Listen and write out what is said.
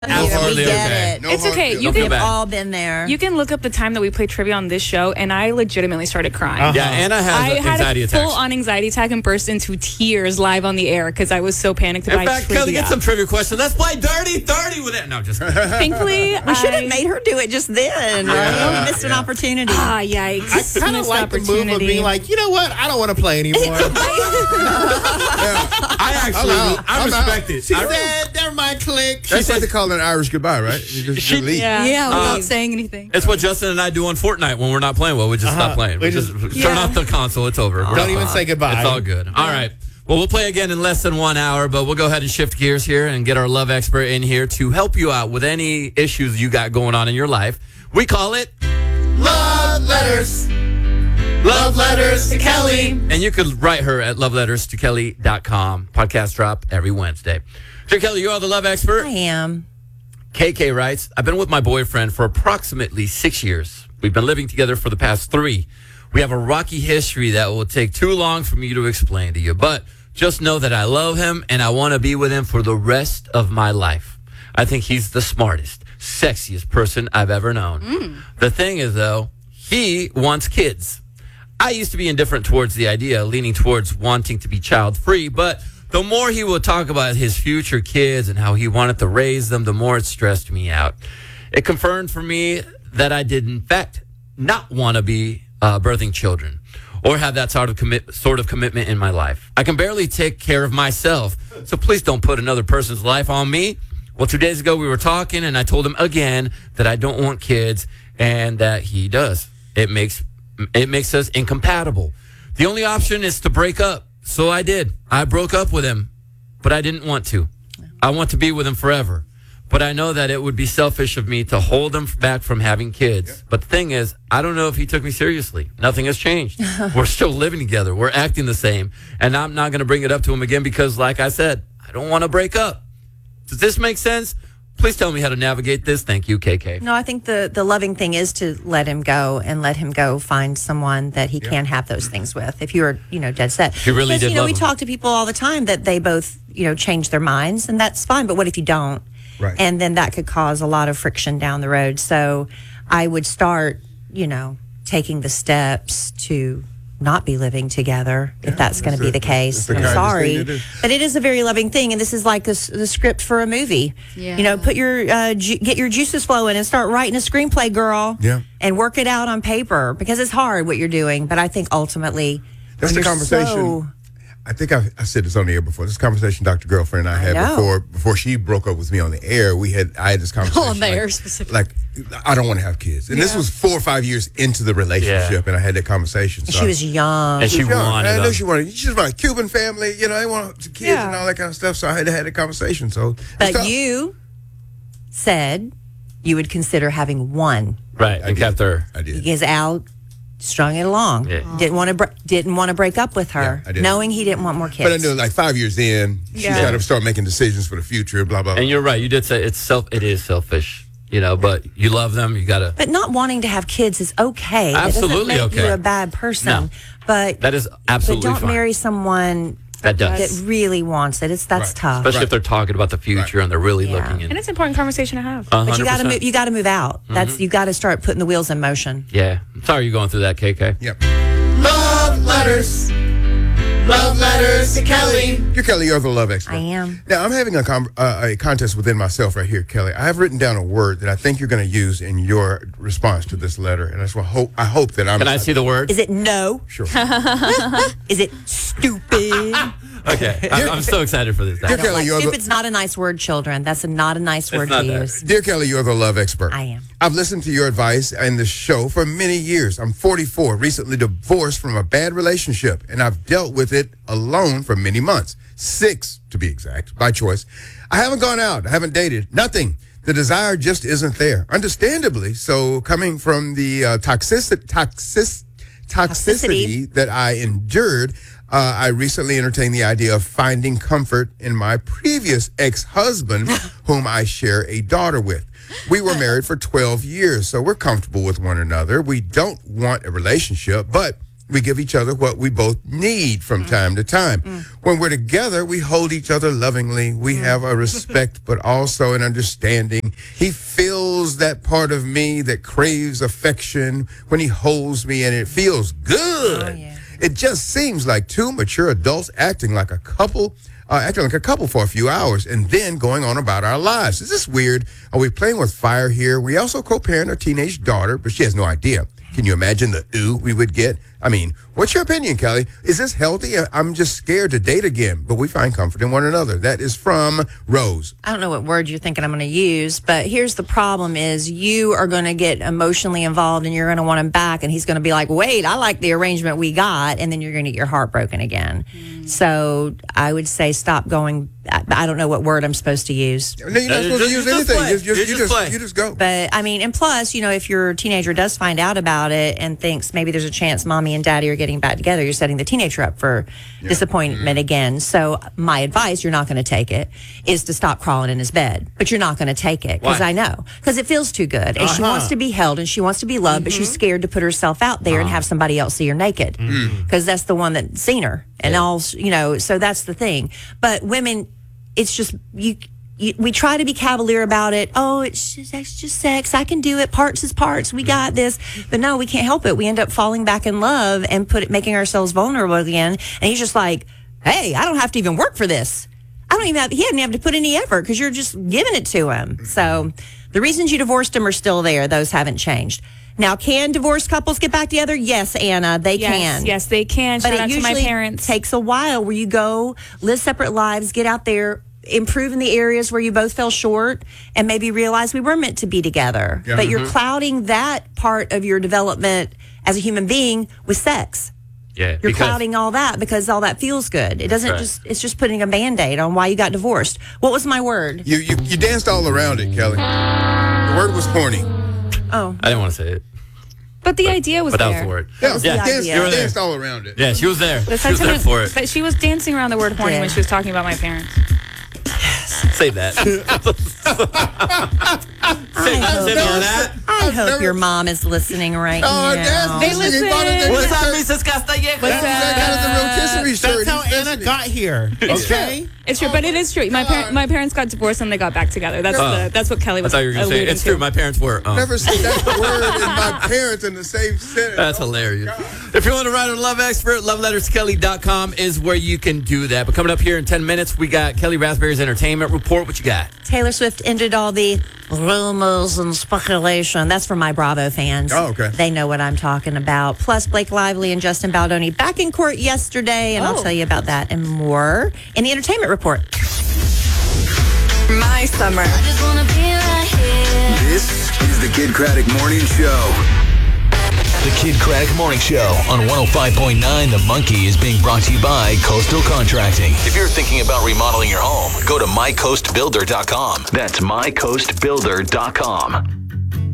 Absolutely okay. It. It's okay. We've all been there. You can look up the time that we played trivia on this show, and I legitimately started crying. Yeah, Anna has I had anxiety a attacks. full-on anxiety attack and burst into tears live on the air because I was so panicked In about fact, trivia. Kelly, get some trivia questions. Let's play Dirty 30 with it. No, just kidding. Thankfully, we should have made her do it just then. Right? We missed an opportunity. Yikes. I kind of like the move of being like, you know what? I don't want to play anymore. I respect it. She said, never mind, click. That's what they call an Irish goodbye, right? You just leave. Yeah, without saying anything. It's what Justin and I do on Fortnite when we're not playing well. We just stop playing. We just turn off the console. It's over. Don't even say goodbye. It's all good. All right. Well, we'll play again in less than 1 hour, but we'll go ahead and shift gears here and get our love expert in here to help you out with any issues you got going on in your life. We call it Love Letters. Love Letters to Kelly. And you could write her at loveletterstokelly.com. Podcast drop every Wednesday. Dear Kelly, you are the love expert. I am. KK writes, I've been with my boyfriend for approximately 6 years. We've been living together for the past 3. We have a rocky history that will take too long for me to explain to you, but just know that I love him and I want to be with him for the rest of my life. I think he's the smartest, sexiest person I've ever known. The thing is, though, he wants kids. I used to be indifferent towards the idea, leaning towards wanting to be child-free, but the more he would talk about his future kids and how he wanted to raise them, the more it stressed me out. It confirmed for me that I did, in fact, not want to be birthing children or have that sort of commitment in my life. I can barely take care of myself, so please don't put another person's life on me. Well, 2 days ago we were talking, and I told him again that I don't want kids and that he does. It makes us incompatible. The only option is to break up. So I did. I broke up with him, but I didn't want to. I want to be with him forever. But I know that it would be selfish of me to hold him back from having kids. Yeah. But the thing is, I don't know if he took me seriously. Nothing has changed. We're still living together. We're acting the same. And I'm not going to bring it up to him again because, like I said, I don't want to break up. Does this make sense? Please tell me how to navigate this. Thank you, KK. No, I think the loving thing is to let him go and let him go find someone that he can have those things with. If you're, dead set. He really did love we him. talk to people all the time that they both, change their minds, and that's fine. But what if you don't? Right. And then that could cause a lot of friction down the road. So I would start, taking the steps to not be living together if that's going to be the case. I'm sorry, but it is a very loving thing, and this is like the script for a movie. Yeah. Put your get your juices flowing and start writing a screenplay, girl. Yeah. And work it out on paper because it's hard what you're doing. But I think ultimately That's the conversation. I think I said this on the air before. This conversation Dr. Girlfriend and I had before she broke up with me on the air. I had this conversation. On the air specifically. Like, I don't want to have kids. And this was 4 or 5 years into the relationship, and I had that conversation. So she was young. And she wanted I know them. she wanted. She's my Cuban family. They want kids and all that kind of stuff. So I had to have that conversation. So, but you said you would consider having one. Right, and kept her. I did. Because Al strung it along. Yeah. Didn't want to break up with her, I did. knowing he didn't want more kids. But I knew like 5 years in, she's got to start making decisions for the future. Blah blah. And you're right. You did say it is selfish. But you love them. You gotta. But not wanting to have kids is okay. Absolutely that doesn't make okay. you a bad person. No. But That is absolutely but don't fine. marry someone That does. that really wants it. That's tough. Especially if they're talking about the future and they're really looking in. And it's an important conversation to have. But you got to 100%. move. You got to move out. You got to start putting the wheels in motion. Yeah. I'm sorry you're going through that, KK. Yep. Love Letters. Love Letters to Kelly. You're Kelly. You're the love expert. I am. Now I'm having a contest within myself right here, Kelly. I have written down a word that I think you're going to use in your response to this letter, and that's what I hope that I'm. Can I see the word? Is it no? Sure. Is it stupid? Okay. I'm so excited for this. Dear Kelly, you're Stupid's not a nice word, children. That's not a nice word not to that. use. Dear Kelly, you're the love expert. I am. I've listened to your advice and the show for many years. I'm 44, recently divorced from a bad relationship, and I've dealt with it alone for many months. 6, to be exact, by choice. I haven't gone out. I haven't dated. Nothing. The desire just isn't there. Understandably, so coming from the toxicity that I endured, I recently entertained the idea of finding comfort in my previous ex-husband, whom I share a daughter with. We were married for 12 years, so we're comfortable with one another. We don't want a relationship, but We give each other what we both need from time to time. When we're together, we hold each other lovingly. We have a respect, but also an understanding. He feels that part of me that craves affection when he holds me, and it feels good. Oh, yeah. It just seems like two mature adults acting like a couple for a few hours and then going on about our lives. Is this weird? Are we playing with fire here? We also co-parent our teenage daughter, but she has no idea. Can you imagine the ooh we would get? I mean, what's your opinion, Kelly? Is this healthy? I'm just scared to date again, but we find comfort in one another. That is from Rose. I don't know what word you're thinking I'm going to use, but here's the problem is you are going to get emotionally involved and you're going to want him back, and he's going to be like, wait, I like the arrangement we got, and then you're going to get your heart broken again. So I would say stop going. I don't know what word I'm supposed to use. No, you're not supposed to use anything. You just go. But I mean, and plus, if your teenager does find out about it and thinks maybe there's a chance mommy and daddy are getting back together, you're setting the teenager up for disappointment again. So my advice, you're not going to take it, is to stop crawling in his bed. But you're not going to take it because I know. Because it feels too good. And she wants to be held and she wants to be loved, but she's scared to put herself out there and have somebody else see her naked. Because that's the one that's seen her. And all, so that's the thing. But women, it's just, we try to be cavalier about it. Oh, it's just sex. I can do it. Parts is parts. We got this. But no, we can't help it. We end up falling back in love and making ourselves vulnerable again. And he's just like, hey, I don't have to even work for this. He didn't have to put any effort because you're just giving it to him. So the reasons you divorced him are still there. Those haven't changed. Now, can divorced couples get back together? Yes, Anna, they can. Yes, they can. But Shout it out to my usually parents. takes a while where you go, live separate lives, get out there, improve in the areas where you both fell short, and maybe realize we were meant to be together. Yeah. But you're clouding that part of your development as a human being with sex. Yeah, You're clouding all that because all that feels good. It doesn't it's just putting a Band-Aid on why you got divorced. What was my word? You danced all around it, Kelly. The word was corny. Oh. I didn't want to say it, But the idea was but that there. was the word. Yeah, was the idea. you were there. danced all around it. Yeah, she was there. The She was there sentiment- for it. But she was dancing around the word horny Yeah. when she was talking about my parents. Save that. I hope your mom is listening right now. They listen. What's up, Mrs. Castillejo? That rotisserie shirt. That's how Anna got here. Okay? It's true, but it is true. My parents got divorced and they got back together. That's what Kelly I was thought you were going to say, alluding it's to. true, my parents were. Never said that word and my parents in the same sentence. That's hilarious. If you want to write on Love Expert, loveletterskelly.com is where you can do that. But coming up here in 10 minutes, we got Kelly Raspberry's Entertainment Report. What you got? Taylor Swift ended all the rumors and speculation. That's for my Bravo fans. Oh, okay. They know what I'm talking about. Plus, Blake Lively and Justin Baldoni back in court yesterday, and I'll tell you about that and more in the Entertainment Report. My summer. I just wanna be right here. This is the Kid Craddock Morning Show. The Kid Craddock Morning Show on 105.9 The Monkey is being brought to you by Coastal Contracting. If you're thinking about remodeling your home, go to mycoastbuilder.com. That's mycoastbuilder.com.